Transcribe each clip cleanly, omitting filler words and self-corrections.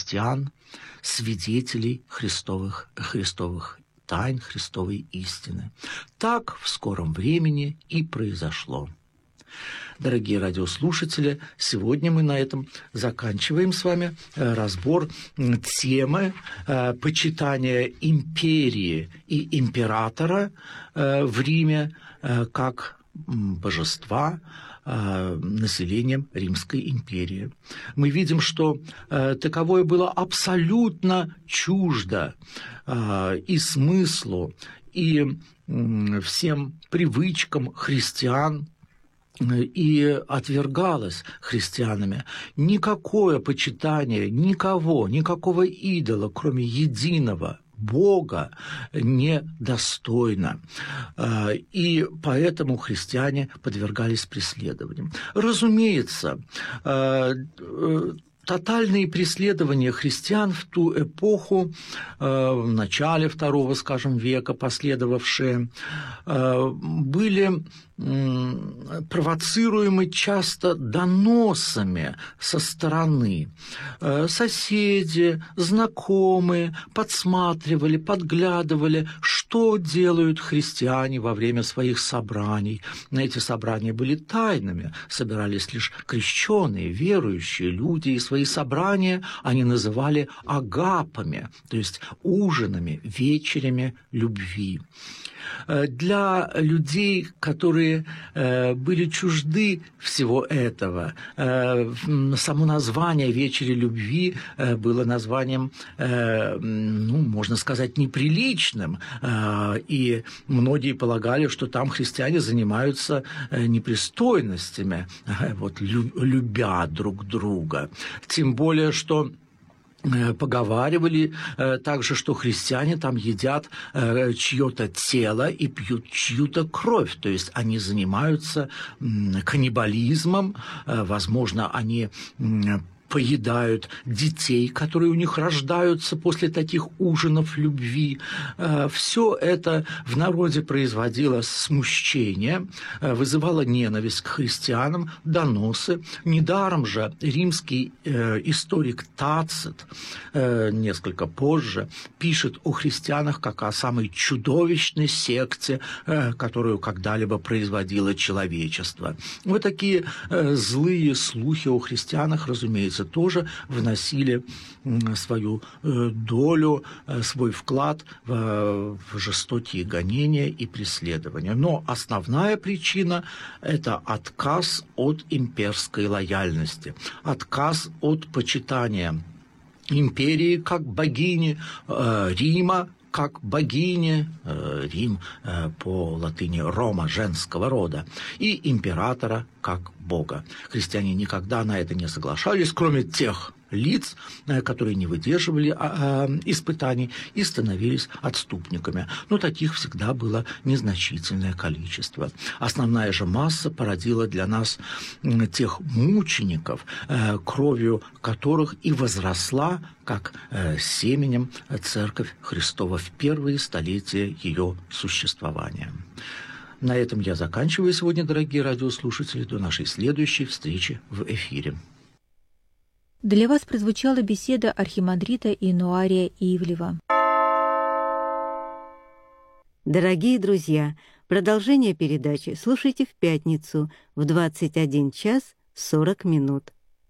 христиан, свидетелей христовых тайн, Христовой истины. Так в скором времени и произошло. Дорогие радиослушатели, сегодня мы на этом заканчиваем с вами разбор темы почитания империи и императора в Риме как божества населением Римской империи. Мы видим, что таковое было абсолютно чуждо и смыслу, и всем привычкам христиан, и отвергалось христианами. Никакое почитание никакого идола, кроме единого Бога, недостойно. И поэтому христиане подвергались преследованиям. Разумеется, тотальные преследования христиан в ту эпоху, в начале II, скажем, века, последовавшие, были провоцируемы часто доносами со стороны. Соседи, знакомые подсматривали, подглядывали, что делают христиане во время своих собраний. Эти собрания были тайными, собирались лишь крещеные, верующие люди, и свои собрания они называли агапами, то есть ужинами, вечерями любви. Для людей, которые были чужды всего этого, само название «Вечери любви» было названием, можно сказать, неприличным, и многие полагали, что там христиане занимаются непристойностями, любя друг друга. Тем более, что поговаривали также, что христиане там едят чье-то тело и пьют чью-то кровь, то есть они занимаются каннибализмом, возможно, они поедают детей, которые у них рождаются после таких ужинов любви. Все это в народе производило смущение, вызывало ненависть к христианам, доносы. Недаром же римский историк Тацит несколько позже пишет о христианах как о самой чудовищной секте, которую когда-либо производило человечество. Вот такие злые слухи о христианах, разумеется, тоже вносили свою долю, свой вклад в жестокие гонения и преследования. Но основная причина – это отказ от имперской лояльности, отказ от почитания империи как богини, Рима как богини, Рим по латыни Рома женского рода, и императора как бога. Христиане никогда на это не соглашались, кроме тех лиц, которые не выдерживали испытаний и становились отступниками. Но таких всегда было незначительное количество. Основная же масса породила для нас тех мучеников, кровью которых и возросла, как семенем, Церковь Христова в первые столетия ее существования. На этом я заканчиваю сегодня, дорогие радиослушатели, до нашей следующей встречи в эфире. Для вас прозвучала беседа архимандрита Иануария Ивлева. Дорогие друзья, продолжение передачи слушайте в пятницу в 21 час 40 минут.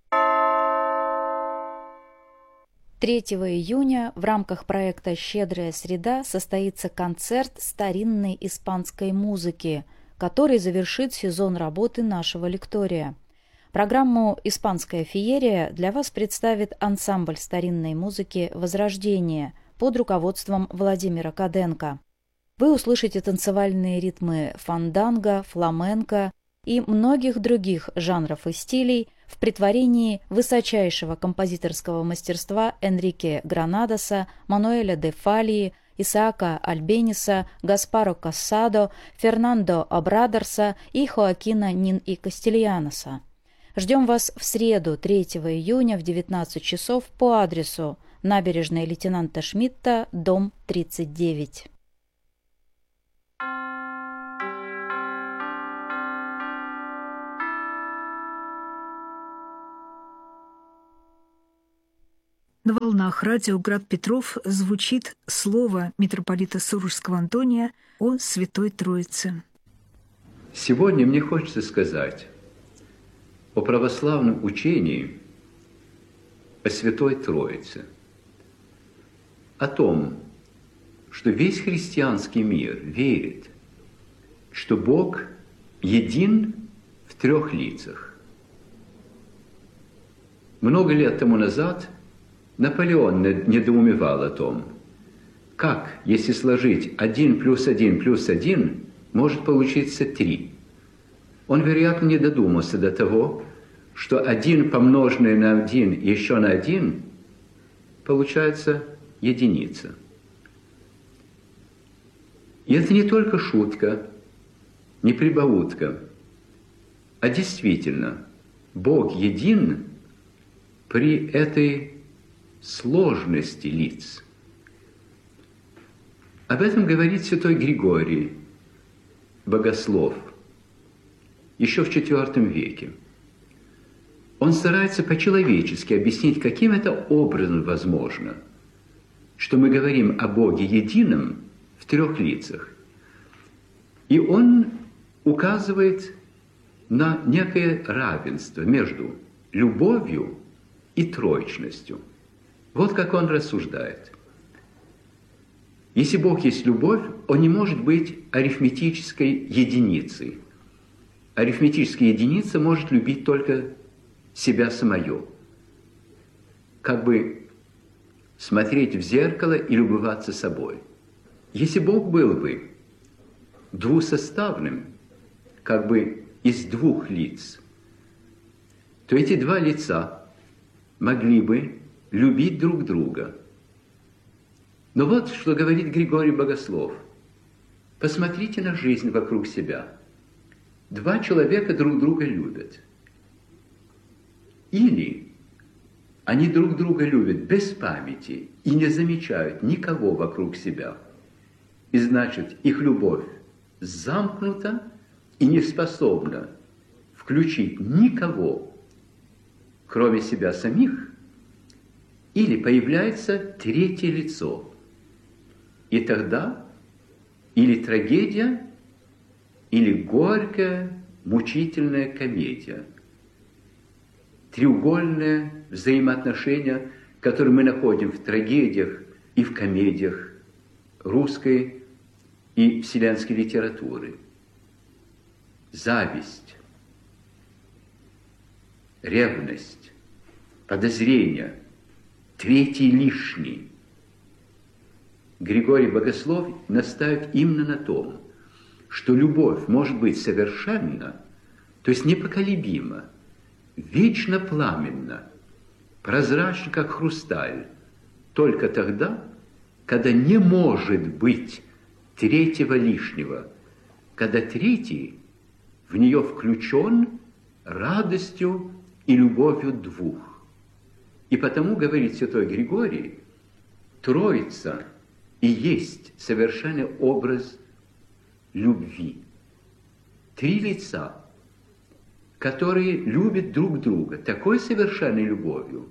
3 июня в рамках проекта «Щедрая среда» состоится концерт старинной испанской музыки, который завершит сезон работы нашего лектория. Программу «Испанская феерия» для вас представит ансамбль старинной музыки «Возрождение» под руководством Владимира Каденко. Вы услышите танцевальные ритмы фанданго, фламенко и многих других жанров и стилей в претворении высочайшего композиторского мастерства Энрике Гранадоса, Мануэля де Фалии, Исаака Альбениса, Гаспаро Кассадо, Фернандо Абрадорса и Хоакина Нин и Кастильяноса. Ждем вас в среду, 3 июня в 19 часов по адресу набережная лейтенанта Шмидта, дом 39. На волнах радио «Град Петров» звучит слово митрополита Сурожского Антония о Святой Троице. Сегодня мне хочется сказать о православном учении о Святой Троице, о том, что весь христианский мир верит, что Бог един в трех лицах. Много лет тому назад Наполеон недоумевал о том, как, если сложить 1 плюс 1 плюс 1, может получиться 3. Он, вероятно, не додумался до того, что 1 помноженное на 1 еще на 1 получается единица. И это не только шутка, не прибаутка, а действительно, Бог един при этой сложности лиц. Об этом говорит святой Григорий, богослов, еще в IV веке. Он старается по-человечески объяснить, каким это образом возможно, что мы говорим о Боге едином в трех лицах. И он указывает на некое равенство между любовью и троичностью. Вот как он рассуждает. Если Бог есть любовь, он не может быть арифметической единицей. Арифметическая единица может любить только себя самое. Как бы смотреть в зеркало и любоваться собой. Если Бог был бы двусоставным, как бы из двух лиц, то эти два лица могли бы любить друг друга. Но вот что говорит Григорий Богослов. Посмотрите на жизнь вокруг себя. Два человека друг друга любят. Или они друг друга любят без памяти и не замечают никого вокруг себя. И значит, их любовь замкнута и не способна включить никого, кроме себя самих, или появляется третье лицо. И тогда или трагедия, или горькая, мучительная комедия. Треугольное взаимоотношение, которое мы находим в трагедиях и в комедиях русской и вселенской литературы. Зависть, ревность, подозрение, третий лишний. Григорий Богослов настаивает именно на том, что любовь может быть совершенна, то есть непоколебима, вечно пламенна, прозрачна, как хрусталь, только тогда, когда не может быть третьего лишнего, когда третий в нее включен радостью и любовью двух. И потому, говорит святой Григорий, Троица и есть совершенный образ любви. Три лица, которые любят друг друга такой совершенной любовью,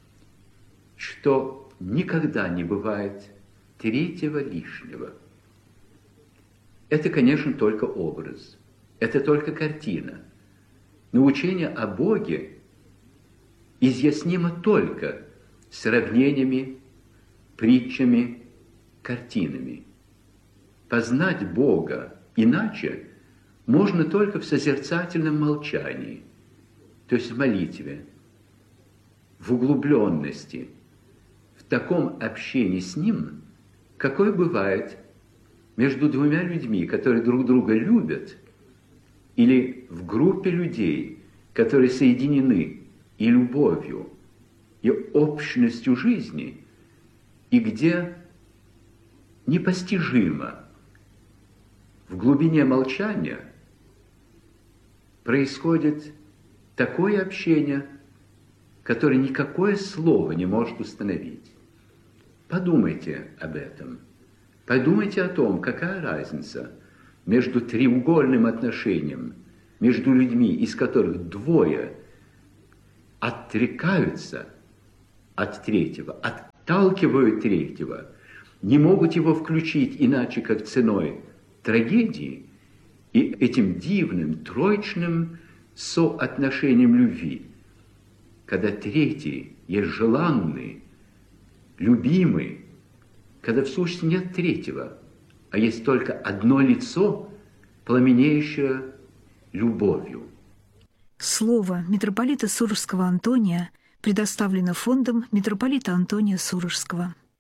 что никогда не бывает третьего лишнего. Это, конечно, только образ, это только картина. Но учение о Боге изъяснимо только сравнениями, притчами, картинами. Познать Бога иначе можно только в созерцательном молчании, то есть в молитве, в углубленности, в таком общении с Ним, какое бывает между двумя людьми, которые друг друга любят, или в группе людей, которые соединены и любовью, и общностью жизни, и где непостижимо в глубине молчания происходит такое общение, которое никакое слово не может установить. Подумайте об этом. Подумайте о том, какая разница между треугольным отношением, между людьми, из которых двое отрекаются от третьего, отталкивают третьего, не могут его включить иначе, как ценой трагедии и этим дивным, троечным соотношением любви, когда третий есть желанный, любимый, когда в сущности нет третьего, а есть только одно лицо, пламенеющее любовью. Слово митрополита Сурожского Антония предоставлено фондом митрополита Антония Сурожского.